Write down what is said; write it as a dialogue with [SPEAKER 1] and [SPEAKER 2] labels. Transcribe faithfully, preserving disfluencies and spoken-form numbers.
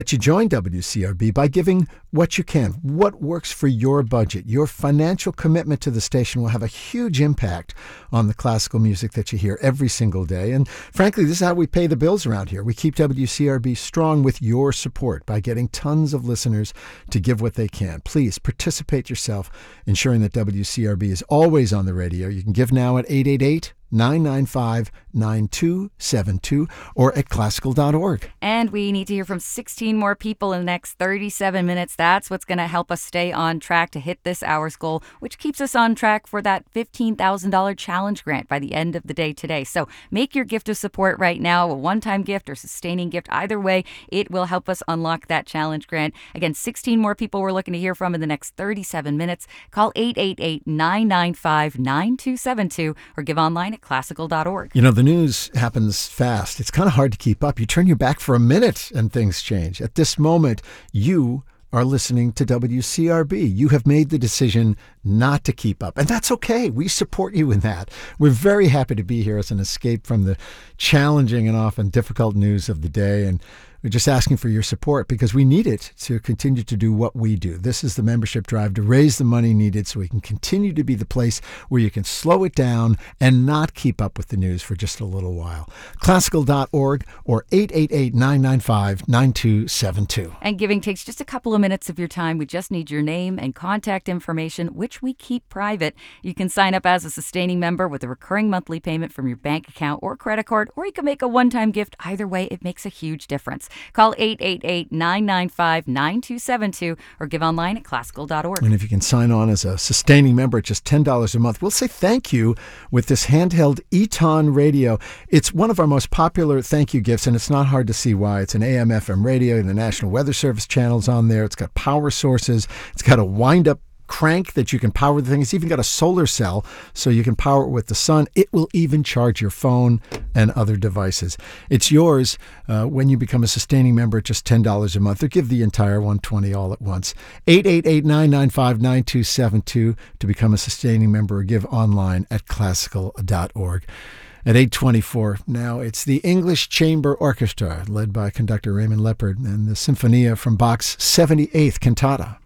[SPEAKER 1] You join W C R B by giving what you can, what works for your budget. Your financial commitment to the station will have a huge impact on the classical music that you hear every single day. And frankly, this is how we pay the bills around here. We keep W C R B strong with your support by getting tons of listeners to give what they can. Please participate yourself, ensuring that W C R B is always on the radio. You can give now at eight eight eight, nine nine five, nine two seven two or at classical dot org.
[SPEAKER 2] And we need to hear from sixteen more people in the next thirty-seven minutes. That's what's going to help us stay on track to hit this hour's goal, which keeps us on track for that fifteen thousand dollars challenge grant by the end of the day today. So make your gift of support right now, a one-time gift or sustaining gift. Either way, it will help us unlock that challenge grant. Again, sixteen more people we're looking to hear from in the next thirty-seven minutes. Call eight eight eight, nine nine five, nine two seven two or give online at classical dot org.
[SPEAKER 1] You know, the news happens fast. It's kind of hard to keep up. You turn your back for a minute and things change. At this moment, you are listening to W C R B. You have made the decision not to keep up, and that's okay. We support you in that. We're very happy to be here as an escape from the challenging and often difficult news of the day, and we're just asking for your support because we need it to continue to do what we do. This is the membership drive to raise the money needed so we can continue to be the place where you can slow it down and not keep up with the news for just a little while. classical dot org or eight eight eight, nine nine five, nine two seven two.
[SPEAKER 2] And giving takes just a couple of minutes of your time. We just need your name and contact information, which we keep private. You can sign up as a sustaining member with a recurring monthly payment from your bank account or credit card, or you can make a one-time gift. Either way, it makes a huge difference. Call eight eight eight, nine nine five, nine two seven two or give online at classical dot org.
[SPEAKER 1] And if you can sign on as a sustaining member at just ten dollars a month, we'll say thank you with this handheld Eton radio. It's one of our most popular thank you gifts, and it's not hard to see why. It's an A M F M radio, the National Weather Service channels on there. It's got power sources. It's got a wind-up crank that you can power the thing. It's even got a solar cell so you can power it with the sun. It will even charge your phone and other devices. It's yours uh, when you become a sustaining member at just ten dollars a month, or give the entire one hundred twenty dollars all at once. eight eight eight, nine nine five, nine two seven two to become a sustaining member, or give online at classical dot org. At eight twenty-four now, it's the English Chamber Orchestra led by conductor Raymond Leppard and the Sinfonia from Bach's seventy-eighth Cantata.